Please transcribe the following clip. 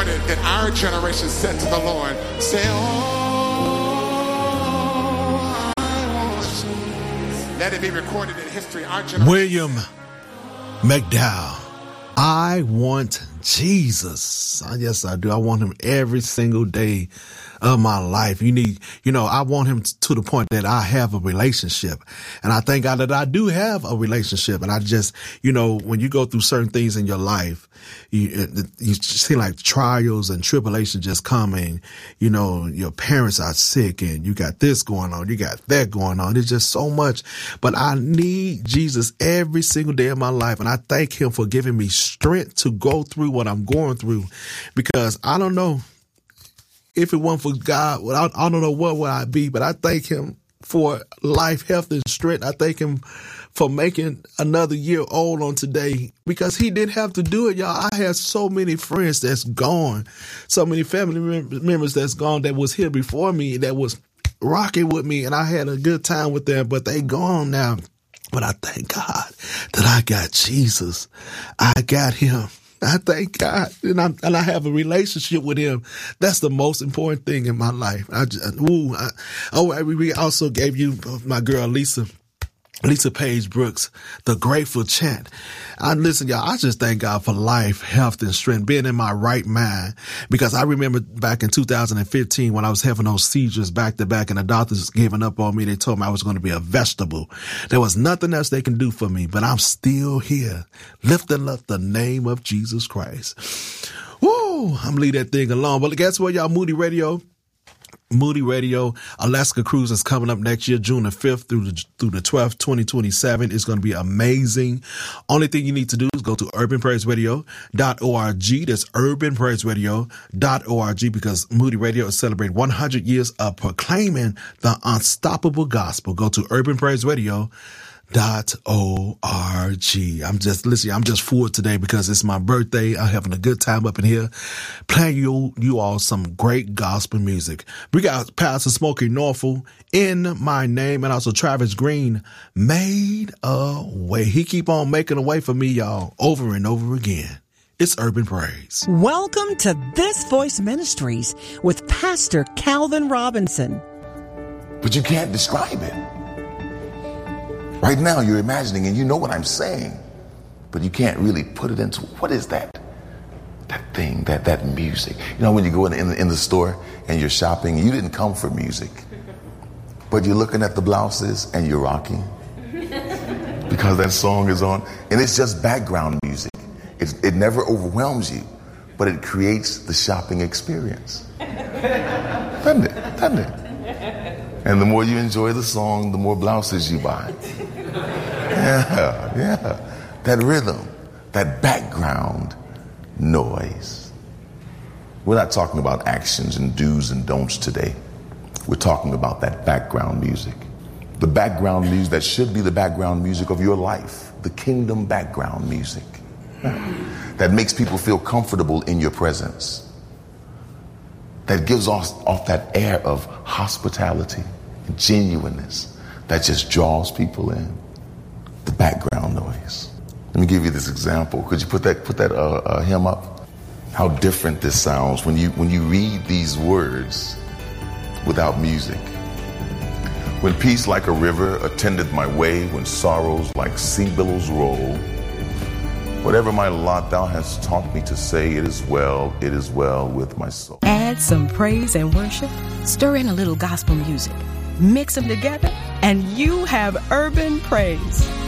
recorded that our generation said to the Lord, say, oh, I want you. Let it be recorded in history. Our generation. William McDowell. I want Jesus. Yes, I do. I want him every single day of my life. I want him to the point that I have a relationship. And I thank God that I do have a relationship. And I just, when you go through certain things in your life, you see like trials and tribulations just coming. Your parents are sick and you got this going on. You got that going on. It's just so much. But I need Jesus every single day of my life. And I thank him for giving me strength to go through what I'm going through, because I don't know if it weren't for God, I don't know what would I be, but I thank him for life, health, and strength. I thank him for making another year old on today, because he didn't have to do it, y'all. I had so many friends that's gone, so many family members that's gone that was here before me, that was rocking with me, and I had a good time with them, but they gone now. But I thank God that I got Jesus. I got him. I thank God, and I have a relationship with him. That's the most important thing in my life. We also gave you my girl Lisa Page Brooks, the Grateful Chant. Listen, y'all, I just thank God for life, health, and strength, being in my right mind. Because I remember back in 2015 when I was having those seizures back to back and the doctors giving up on me. They told me I was going to be a vegetable. There was nothing else they can do for me, but I'm still here, lifting up the name of Jesus Christ. Woo! I'm leaving that thing alone. But guess what, y'all? Moody Radio Alaska Cruise is coming up next year, June the 5th through the 12th, 2027. It's going to be amazing. Only thing you need to do is go to urbanpraiseradio.org. That's urbanpraiseradio.org, because Moody Radio is celebrating 100 years of proclaiming the unstoppable gospel. Go to urbanpraiseradio.org. I'm just full today because it's my birthday. I'm having a good time up in here, playing you all some great gospel music. We got Pastor Smokey Norfolk, In My Name, and also Travis Green, Made a Way. He keep on making a way for me, y'all, over and over again. It's Urban Praise. Welcome to This Voice Ministries with Pastor Calvin Robinson. But you can't describe it. Right now, you're imagining, and you know what I'm saying, but you can't really put it into, what is that? That thing, that music. When you go in the store and you're shopping, you didn't come for music, but you're looking at the blouses and you're rocking because that song is on, and it's just background music. It never overwhelms you, but it creates the shopping experience. Doesn't it? And the more you enjoy the song, the more blouses you buy. Yeah. That rhythm, that background noise. We're not talking about actions and do's and don'ts today. We're talking about that background music. The background music that should be the background music of your life. The kingdom background music. That makes people feel comfortable in your presence. That gives off that air of hospitality and genuineness that just draws people in. The background noise. Let me give you this example. Could you put that hymn up? How different this sounds when you read these words without music. When peace like a river attended my way, when sorrows like sea billows roll, whatever my lot thou hast taught me to say, it is well with my soul. Add some praise and worship, stir in a little gospel music, mix them together, and you have Urban Praise.